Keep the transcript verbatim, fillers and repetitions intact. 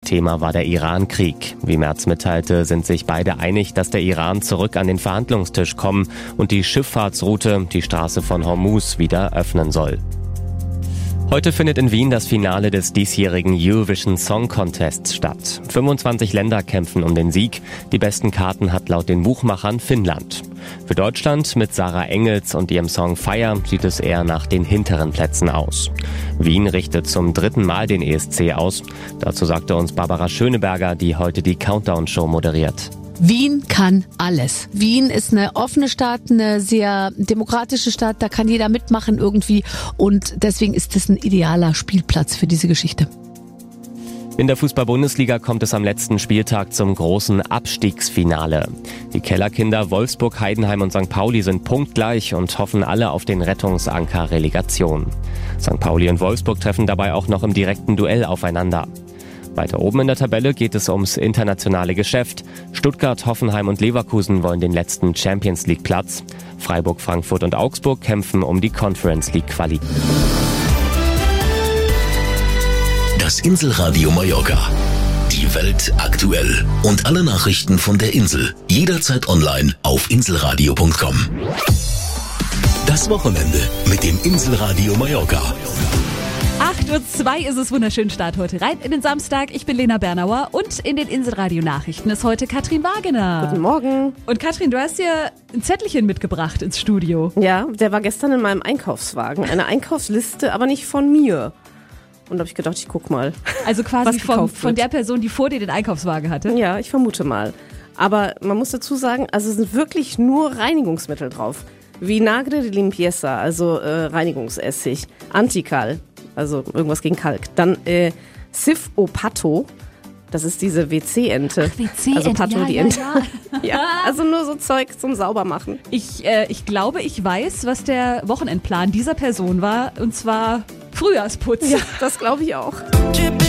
Thema war der Iran-Krieg. Wie Merz mitteilte, sind sich beide einig, dass der Iran zurück an den Verhandlungstisch kommen und die Schifffahrtsroute, die Straße von Hormuz, wieder öffnen soll. Heute findet in Wien das Finale des diesjährigen Eurovision Song Contests statt. fünfundzwanzig Länder kämpfen um den Sieg. Die besten Karten hat laut den Buchmachern Finnland. Für Deutschland mit Sarah Engels und ihrem Song Fire sieht es eher nach den hinteren Plätzen aus. Wien richtet zum dritten Mal den E S C aus. Dazu sagte uns Barbara Schöneberger, die heute die Countdown-Show moderiert. Wien kann alles. Wien ist eine offene Stadt, eine sehr demokratische Stadt, da kann jeder mitmachen irgendwie und deswegen ist es ein idealer Spielplatz für diese Geschichte. In der Fußball-Bundesliga kommt es am letzten Spieltag zum großen Abstiegsfinale. Die Kellerkinder Wolfsburg, Heidenheim und Sankt Pauli sind punktgleich und hoffen alle auf den Rettungsanker Relegation. Sankt Pauli und Wolfsburg treffen dabei auch noch im direkten Duell aufeinander. Weiter oben in der Tabelle geht es ums internationale Geschäft. Stuttgart, Hoffenheim und Leverkusen wollen den letzten Champions-League-Platz. Freiburg, Frankfurt und Augsburg kämpfen um die Conference-League-Quali. Das Inselradio Mallorca. Die Welt aktuell. Und alle Nachrichten von der Insel. Jederzeit online auf inselradio punkt com. Das Wochenende mit dem Inselradio Mallorca. acht Uhr zwei ist es, wunderschönen Start heute rein in den Samstag. Ich bin Lena Bernauer und in den Inselradio-Nachrichten ist heute Katrin Wagener. Guten Morgen. Und Katrin, du hast dir ein Zettelchen mitgebracht ins Studio. Ja, der war gestern in meinem Einkaufswagen. Eine Einkaufsliste, aber nicht von mir. Und da habe ich gedacht, ich guck mal. Also quasi von, von der Person, die vor dir den Einkaufswagen hatte? Ja, ich vermute mal. Aber man muss dazu sagen, also es sind wirklich nur Reinigungsmittel drauf. Vinagre de limpieza, also äh, Reinigungsessig. Antikal, also irgendwas gegen Kalk. Dann äh, Sif Opato, das ist diese W C-Ente. Ach, W C-Ente, also Pato, ja, die ja, Ente. ja. Ja, also nur so Zeug zum Saubermachen. Ich, äh, ich glaube, ich weiß, was der Wochenendplan dieser Person war. Und zwar Frühjahrsputz. Ja, das glaube ich auch.